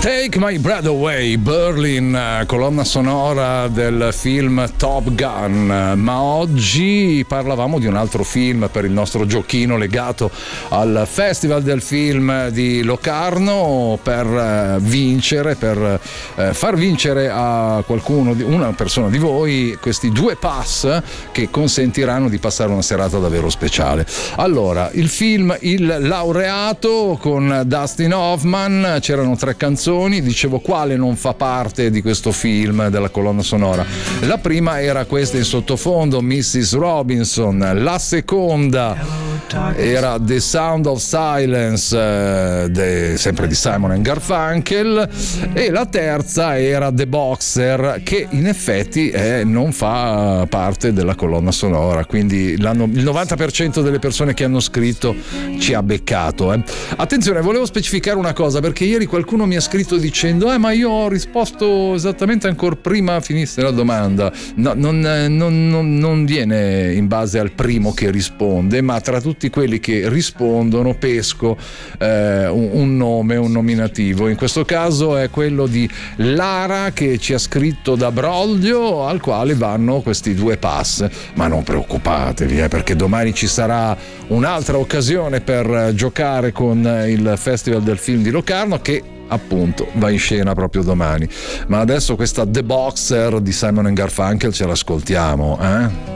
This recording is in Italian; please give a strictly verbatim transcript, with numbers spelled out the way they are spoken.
Take My Breath Away, Berlin, colonna sonora del film Top Gun. Ma oggi parlavamo di un altro film per il nostro giochino legato al Festival del Film di Locarno, per vincere, per far vincere a qualcuno, una persona di voi, questi due pass che consentiranno di passare una serata davvero speciale. Allora, il film Il Laureato con Dustin Hoffman, c'erano tre canzoni. Dicevo quale non fa parte di questo film, della colonna sonora. La prima era questa in sottofondo, missus Robinson. La seconda era The Sound of Silence, eh, de, sempre di Simon and Garfunkel, e la terza era The Boxer, che in effetti eh, non fa parte della colonna sonora, quindi l'hanno, il novanta per cento delle persone che hanno scritto ci ha beccato. Eh. Attenzione, volevo specificare una cosa, perché ieri qualcuno mi ha scritto dicendo eh ma io ho risposto esattamente ancora prima finisse la domanda. No, non, non, non, non viene in base al primo che risponde, ma tra tutti quelli che rispondono pesco eh, un, un nome, un nominativo. In questo caso è quello di Lara, che ci ha scritto da Broglio, al quale vanno questi due pass. Ma non preoccupatevi, eh, perché domani ci sarà un'altra occasione per giocare con il Festival del Film di Locarno, che appunto va in scena proprio domani. Ma adesso questa The Boxer di Simon and Garfunkel ce l'ascoltiamo, eh?